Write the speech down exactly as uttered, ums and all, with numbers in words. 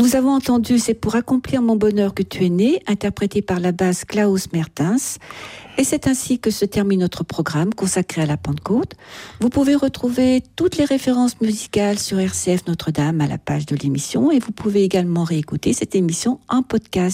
Nous avons entendu C'est pour accomplir mon bonheur que tu es né, interprété par la basse Klaus Mertens. Et c'est ainsi que se termine notre programme consacré à la Pentecôte. Vous pouvez retrouver toutes les références musicales sur R C F Notre-Dame à la page de l'émission et vous pouvez également réécouter cette émission en podcast.